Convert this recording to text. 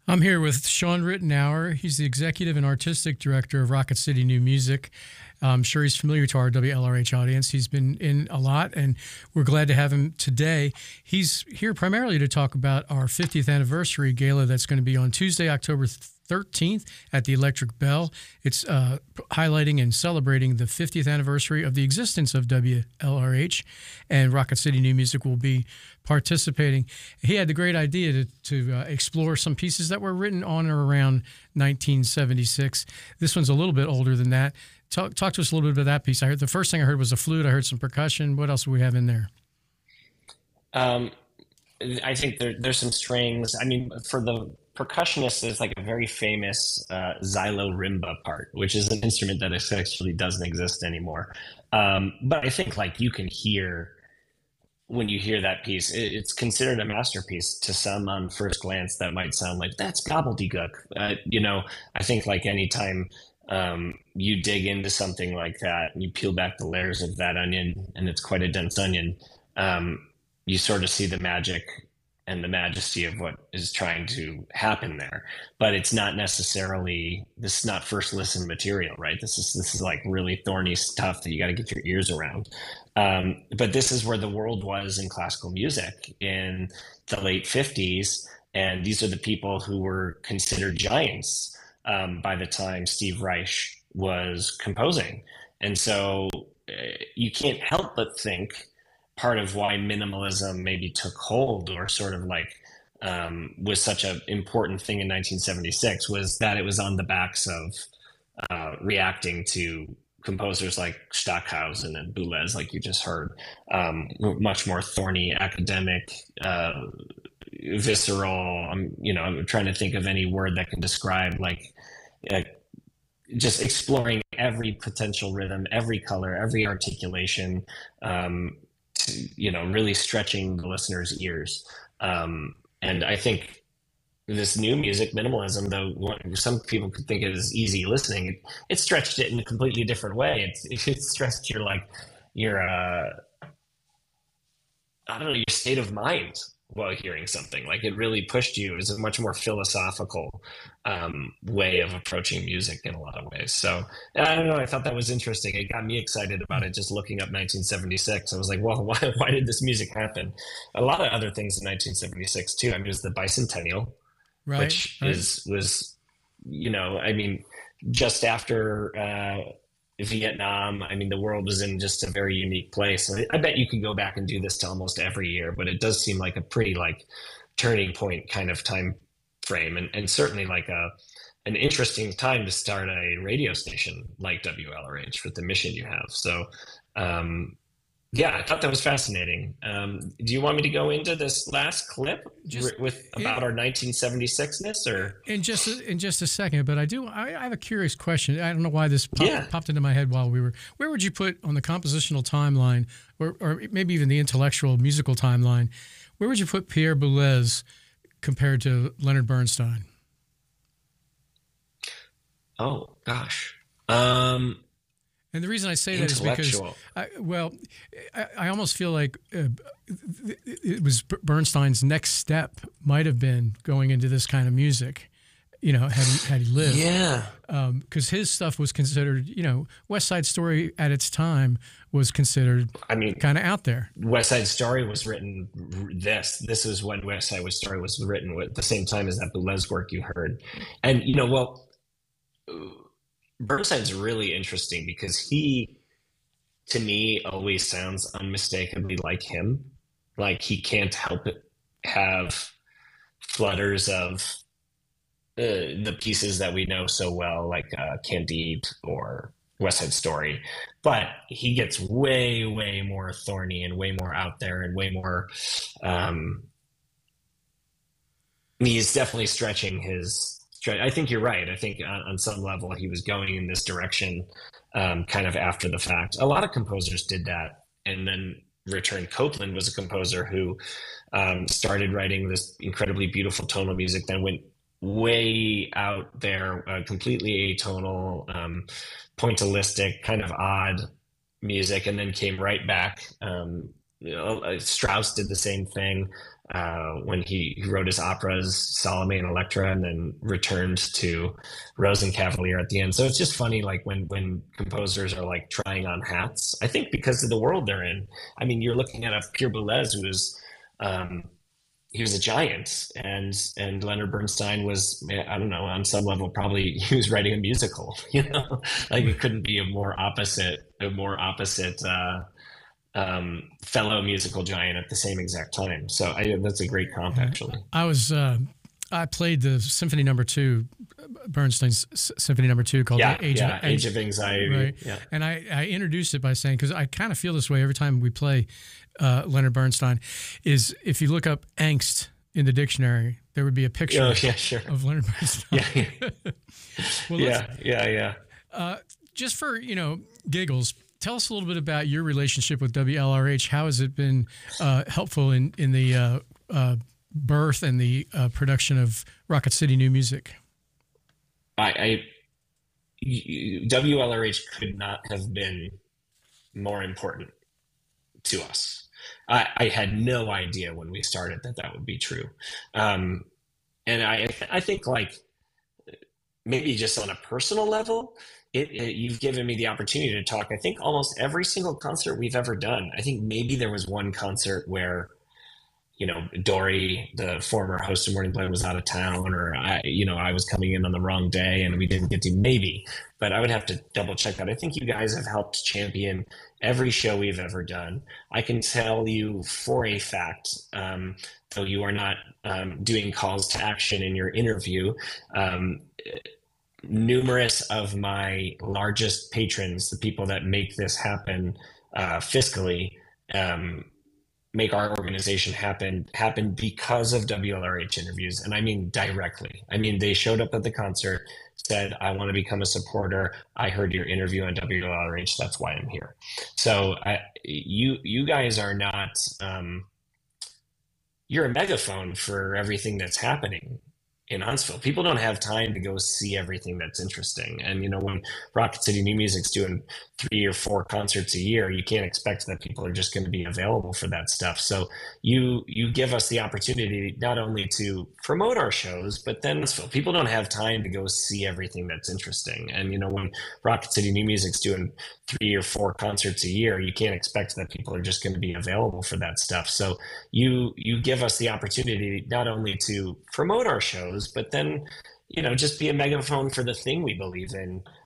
I'm here with Sean Rittenauer. He's the executive and artistic director of Rocket City New Music. I'm sure he's familiar to our WLRH audience. He's been in a lot, and we're glad to have him today. He's here primarily to talk about our 50th anniversary gala that's going to be on Tuesday, October 13th at the Electric Bell. It's highlighting and celebrating the 50th anniversary of the existence of WLRH, and Rocket City New Music will be participating. He had the great idea to explore some pieces that were written on or around 1976. This one's a little bit older than that. Talk to us a little bit about that piece. The first thing I heard was a flute. I heard some percussion. What else do we have in there? I think there's some strings. I mean, for the percussionist, there's like a very famous xylorimba part, which is an instrument that actually doesn't exist anymore. But I think like you can hear when you hear that piece, it's considered a masterpiece to some on first glance that might sound like that's gobbledygook. I think like anytime you dig into something like that and you peel back the layers of that onion, and it's quite a dense onion, you sort of see the magic and the majesty of what is trying to happen there. But it's not necessarily, this is not first listen material, right? This is like really thorny stuff that you got to get your ears around. But this is where the world was in classical music in the late 50s. And these are the people who were considered giants by the time Steve Reich was composing. And so you can't help but think part of why minimalism maybe took hold or sort of like was such an important thing in 1976 was that it was on the backs of reacting to composers like Stockhausen and Boulez, like you just heard, much more thorny, academic, visceral. I'm trying to think of any word that can describe like just exploring every potential rhythm, every color, every articulation. Really stretching the listener's ears. And I think this new music, minimalism, though some people could think it is easy listening, it stretched it in a completely different way. It stretched your I don't know, your state of mind while hearing something. Like it really pushed you. It was a much more philosophical way of approaching music in a lot of ways. So I don't know. I thought that was interesting. It got me excited about it just looking up 1976. I was like, well, why did this music happen? A lot of other things in 1976 too. I mean, it was the bicentennial, Right. which was, I mean, just after Vietnam. I mean, the world was in just a very unique place. I bet you could go back and do this to almost every year, but it does seem like a pretty like turning point kind of time frame, and certainly like an interesting time to start a radio station like WLRH with the mission you have. So, yeah, I thought that was fascinating. Do you want me to go into this last clip about our 1976ness, or in just a second? But I have a curious question. I don't know why this popped into my head while we were. Where would you put on the compositional timeline, or maybe even the intellectual musical timeline? Where would you put Pierre Boulez compared to Leonard Bernstein? Oh gosh. And the reason I say that is because, I almost feel like it was Bernstein's next step might have been going into this kind of music, had he lived. Yeah. Because his stuff was considered, West Side Story at its time was considered, kind of out there. West Side Story was written. This is when West Side Story was written at the same time as that Boulez work you heard, and Bernstein's really interesting because he, to me, always sounds unmistakably like him. Like he can't help it have flutters of the pieces that we know so well, like Candide or West Side Story. But he gets way, way more thorny and way more out there and way more. He's definitely stretching his. I think you're right. I think on some level he was going in this direction kind of after the fact. A lot of composers did that. And then Richard Copeland was a composer who started writing this incredibly beautiful tonal music, then went way out there, completely atonal, pointillistic, kind of odd music, and then came right back Strauss did the same thing when he wrote his operas, Salome and Electra, and then returned to Rosenkavalier at the end. So it's just funny, like when composers are like trying on hats. I think because of the world they're in. I mean, you're looking at a Pierre Boulez who was he was a giant, and Leonard Bernstein was, I don't know, on some level probably he was writing a musical. Like it couldn't be fellow musical giant at the same exact time. So that's a great comp, actually. I played the Symphony Number 2, Bernstein's Symphony Number 2, called Age of Anxiety. Right. Yeah. And I introduced it by saying, because I kind of feel this way every time we play Leonard Bernstein, is if you look up angst in the dictionary, there would be a picture of Leonard Bernstein. Yeah. Just for, giggles, tell us a little bit about your relationship with WLRH. How has it been helpful in the birth and the production of Rocket City New Music? WLRH could not have been more important to us. I had no idea when we started that would be true. And I think, like, maybe just on a personal level, you've given me the opportunity to talk. I think almost every single concert we've ever done. I think maybe there was one concert where, Dory, the former host of Morning Blend, was out of town, or I was coming in on the wrong day and we didn't get to, maybe, but I would have to double check that. I think you guys have helped champion every show we've ever done. I can tell you for a fact, though you are not doing calls to action in your interview, numerous of my largest patrons, the people that make this happen fiscally, make our organization happen because of WLRH interviews. And I mean directly. I mean, they showed up at the concert, said, I want to become a supporter. I heard your interview on WLRH. That's why I'm here. So you guys are not, you're a megaphone for everything that's happening in Huntsville. People don't have time to go see everything that's interesting. And, when Rocket City New Music's doing 3 or 4 concerts a year, you can't expect that people are just going to be available for that stuff. So you give us the opportunity not only to promote our shows, but then people don't have time to go see everything that's interesting. And, when Rocket City New Music's doing 3 or 4 concerts a year, you can't expect that people are just going to be available for that stuff. So you give us the opportunity not only to promote our shows, but then, just be a megaphone for the thing we believe in,